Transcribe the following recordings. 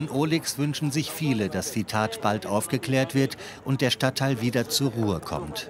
In Ohlix wünschen sich viele, dass die Tat bald aufgeklärt wird und der Stadtteil wieder zur Ruhe kommt.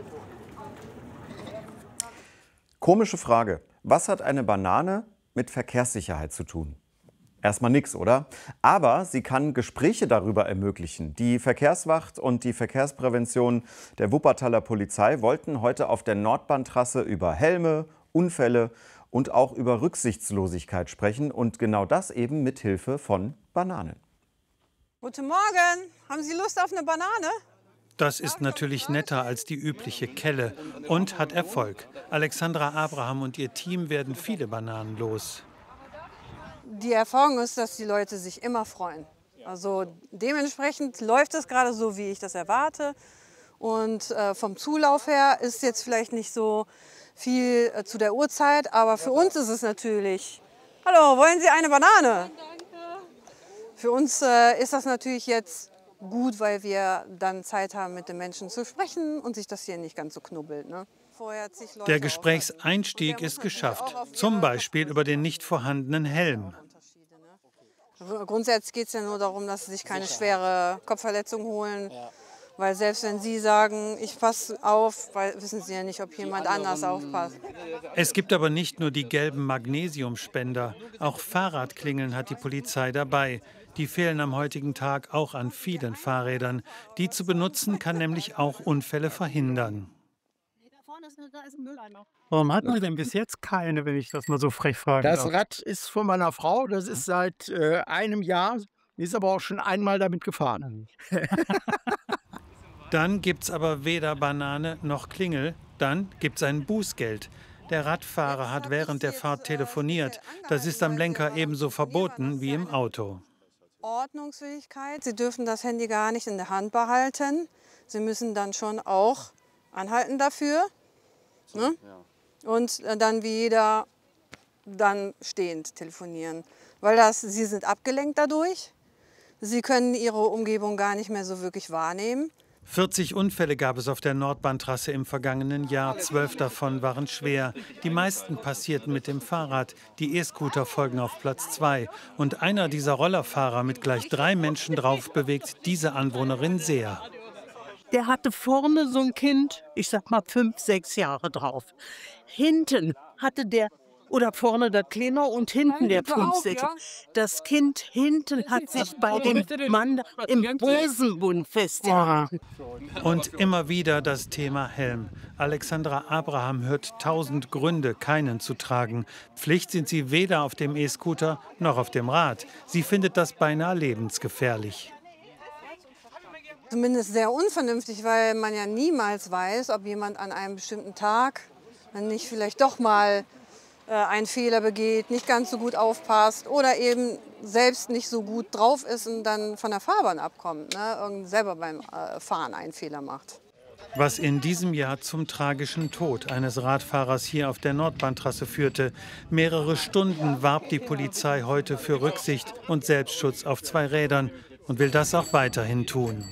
Komische Frage. Was hat eine Banane mit Verkehrssicherheit zu tun? Erstmal nichts, oder? Aber sie kann Gespräche darüber ermöglichen. Die Verkehrswacht und die Verkehrsprävention der Wuppertaler Polizei wollten heute auf der Nordbahntrasse über Helme, Unfälle und auch über Rücksichtslosigkeit sprechen. Und genau das eben mit Hilfe von Bananen. Guten Morgen. Haben Sie Lust auf eine Banane? Das ist natürlich netter als die übliche Kelle und hat Erfolg. Alexandra Abraham und ihr Team werden viele Bananen los. Die Erfahrung ist, dass die Leute sich immer freuen. Also dementsprechend läuft es gerade so, wie ich das erwarte. Und vom Zulauf her ist jetzt vielleicht nicht so viel zu der Uhrzeit, aber für uns ist es natürlich... Hallo, wollen Sie eine Banane? Danke. Für uns ist das natürlich jetzt gut, weil wir dann Zeit haben, mit den Menschen zu sprechen und sich das hier nicht ganz so knubbelt, ne? Der Gesprächseinstieg ist geschafft, zum Beispiel über den nicht vorhandenen Helm. Grundsätzlich geht es ja nur darum, dass sie sich keine schwere Kopfverletzung holen, weil selbst wenn sie sagen, ich passe auf, weil, wissen sie ja nicht, ob jemand anders aufpasst. Es gibt aber nicht nur die gelben Magnesiumspender, auch Fahrradklingeln hat die Polizei dabei. Die fehlen am heutigen Tag auch an vielen Fahrrädern. Die zu benutzen kann nämlich auch Unfälle verhindern. Warum hat man denn bis jetzt keine, wenn ich das mal so frech fragen darf? Das Rad ist von meiner Frau, das ist seit einem Jahr, die ist aber auch schon einmal damit gefahren. Dann gibt's aber weder Banane noch Klingel, dann gibt's ein Bußgeld. Der Radfahrer hat während der Fahrt telefoniert. Das ist am Lenker ebenso verboten wie im Auto. Ordnungsfähigkeit, Sie dürfen das Handy gar nicht in der Hand behalten. Sie müssen dann schon auch anhalten dafür. Ne? Und dann wie jeder dann stehend telefonieren. Weil Sie sind abgelenkt dadurch. Sie können Ihre Umgebung gar nicht mehr so wirklich wahrnehmen. 40 Unfälle gab es auf der Nordbahntrasse im vergangenen Jahr. 12 davon waren schwer. Die meisten passierten mit dem Fahrrad. Die E-Scooter folgen auf Platz 2. Und einer dieser Rollerfahrer mit gleich 3 Menschen drauf bewegt diese Anwohnerin sehr. Der hatte vorne so ein Kind, ich sag mal 5, 6 Jahre drauf. Hinten hatte der, oder vorne der Kleiner und hinten der 5, 6. Das Kind hinten hat sich bei dem Mann im Hosenbund festgehalten. Und immer wieder das Thema Helm. Alexandra Abraham hört 1000 Gründe, keinen zu tragen. Pflicht sind sie weder auf dem E-Scooter noch auf dem Rad. Sie findet das beinahe lebensgefährlich. Zumindest sehr unvernünftig, weil man ja niemals weiß, ob jemand an einem bestimmten Tag nicht vielleicht doch mal einen Fehler begeht, nicht ganz so gut aufpasst oder eben selbst nicht so gut drauf ist und dann von der Fahrbahn abkommt, ne? Und selber beim Fahren einen Fehler macht. Was in diesem Jahr zum tragischen Tod eines Radfahrers hier auf der Nordbahntrasse führte. Mehrere Stunden warb die Polizei heute für Rücksicht und Selbstschutz auf 2 Rädern und will das auch weiterhin tun.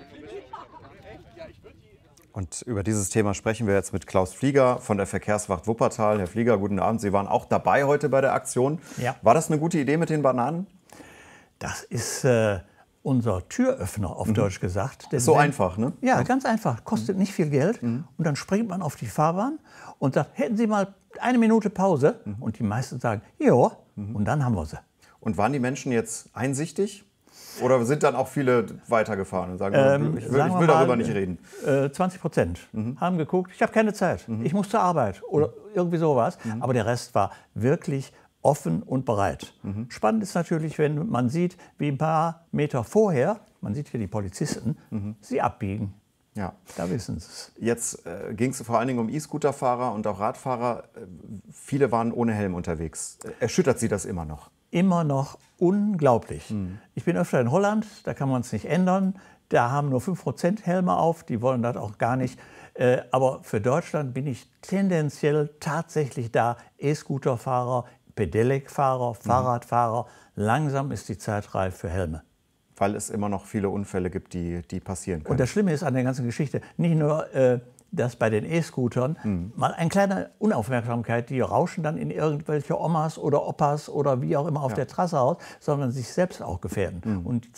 Und über dieses Thema sprechen wir jetzt mit Klaus Flieger von der Verkehrswacht Wuppertal. Herr Flieger, guten Abend. Sie waren auch dabei heute bei der Aktion. Ja. War das eine gute Idee mit den Bananen? Das ist unser Türöffner, auf Deutsch gesagt. Ist so einfach, ne? Ja, ganz einfach. Kostet nicht viel Geld. Und dann springt man auf die Fahrbahn und sagt, hätten Sie mal 1 Minute Pause? Und die meisten sagen, ja. Und dann haben wir sie. Und waren die Menschen jetzt einsichtig? Oder sind dann auch viele weitergefahren und sagen, ich will darüber nicht reden? 20% haben geguckt, ich habe keine Zeit, ich muss zur Arbeit oder irgendwie sowas. Aber der Rest war wirklich offen und bereit. Spannend ist natürlich, wenn man sieht, wie ein paar Meter vorher, man sieht hier die Polizisten, sie abbiegen. Ja. Da wissen sie es. Jetzt ging es vor allen Dingen um E-Scooter-Fahrer und auch Radfahrer. Viele waren ohne Helm unterwegs. Erschüttert Sie das immer noch? Immer noch unglaublich. Ich bin öfter in Holland, da kann man es nicht ändern. Da haben nur 5% Helme auf, die wollen das auch gar nicht. Aber für Deutschland bin ich tendenziell tatsächlich da. E-Scooter-Fahrer, Pedelec-Fahrer, Fahrradfahrer. Langsam ist die Zeit reif für Helme. Weil es immer noch viele Unfälle gibt, die passieren können. Und das Schlimme ist an der ganzen Geschichte, nicht nur dass bei den E-Scootern mal eine kleine Unaufmerksamkeit, die rauschen dann in irgendwelche Omas oder Opas oder wie auch immer auf der Trasse aus, sondern sich selbst auch gefährden. Und